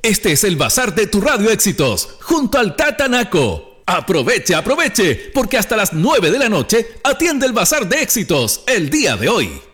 Este es el Bazar de tu Radio Éxitos, junto al Tata Naco. Aproveche, aproveche, porque hasta las 9 de la noche atiende el Bazar de Éxitos el día de hoy.